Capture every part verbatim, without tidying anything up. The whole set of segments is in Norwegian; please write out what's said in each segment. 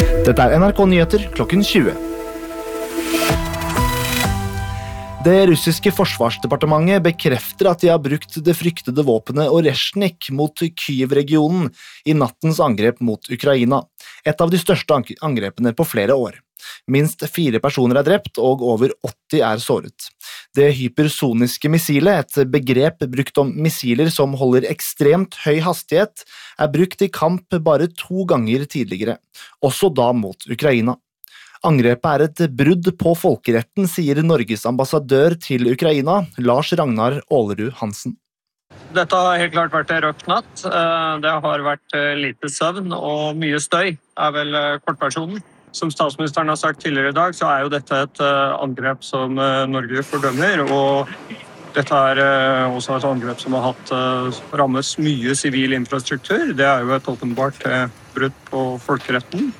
Dette er N R K Nyheter klokken tjue. Det russiske forsvarsdepartementet bekrefter at de har brukt det fryktede våpenet Oreshnik mot Kyiv-regionen i nattens angrep mot Ukraina, et av de største angrepene på flere år. Minst fire personer er drept, og over åtti er såret. Det hypersoniske missilet, et begrep brukt om missiler som holder ekstremt høy hastighet, er brukt i kamp bare to ganger tidligere, også da mot Ukraina. Angrepet er et brudd på folkeretten, sier Norges ambassadør til Ukraina, Lars Ragnar Ålerud Hansen. Dette har helt klart vært en røkt natt. Det har vært lite søvn og mye støy, er vel kortversjonen. Som statsministeren har sagt tidligere i dag, så er jo dette et angrep som Norge fordømmer, og dette er også et angrep som har hatt rammet mye sivil infrastruktur. Det er jo et åpenbart brudd på folkeretten.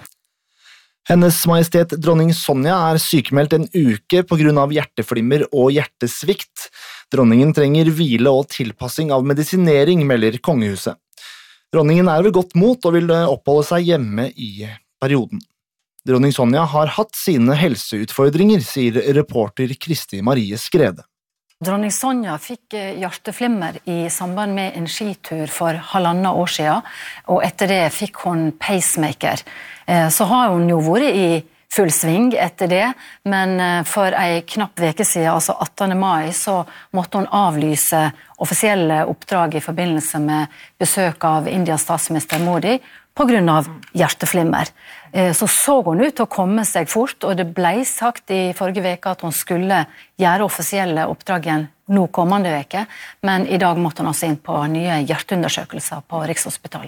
Hennes Majestet dronning Sonja er sykemeldt en uke på grunn av hjerteflimmer og hjertesvikt. Dronningen trenger hvile og tilpassing av medisinering, melder kongehuset. Dronningen er ved godt mot og vil oppholde seg hjemme i perioden. Dronning Sonja har hatt sine helseutfordringer, sier reporter Kristi Marie Skrede. Dronning Sonja fikk hjerteflimmer i samband med en skitur for halvannet år siden, og etter det fikk hun pacemaker. Så har hun jo vært i full sving etter det, men for en knapp veke siden, altså attende mai, så måtte hun avlyse offisielle oppdrag i forbindelse med besøk av Indias statsminister Modi på grunn av hjerteflimmer. Så så hun ut til å komme seg fort, og det ble sagt i forrige veke at hun skulle gjøre offisielle oppdrag igjen nå kommende veke, men i dag måtte hun altså inn på nye hjerteundersøkelser på Rikshospitalet.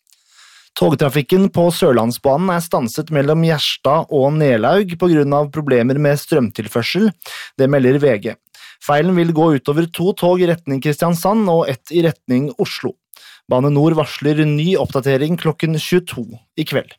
Togtrafikken på Sørlandsbanen er stanset mellom Gjerstad og Nelaug på grunn av problemer med strømtilførsel, det melder V G. Feilen vil gå utover to tog i retning Kristiansand og ett i retning Oslo. Bane Nor varsler ny oppdatering klokken tjueto i kveld.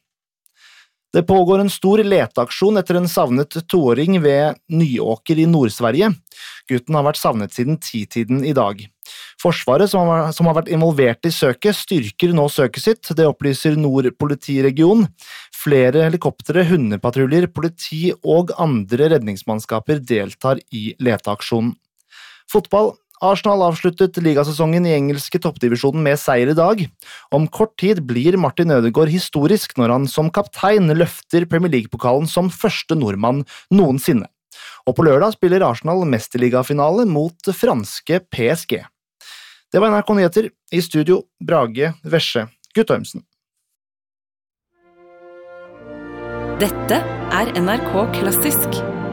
Det pågår en stor leteaksjon etter en savnet toåring ved Nyåker i Nord-Sverige. Gutten har vært savnet siden titiden i dag. Forsvaret, som har, som har vært involvert i søket, styrker nå søket sitt, det opplyser Nord politiregion. Flere helikoptere, hundepatruljer, politi og andre redningsmannskaper deltar i leteaksjonen. Fotball. Arsenal avsluttet ligasesongen i engelske toppdivisjonen med seier i dag. Om kort tid blir Martin Ødegaard historisk når han som kaptein løfter Premier League-pokalen som første nordmann noensinne. Og på lørdag spiller Arsenal mesterligafinale mot franske P S G. Det var N R K Nyheter. I studio Brage Vesje Guttormsen. Dette er N R K Klassisk.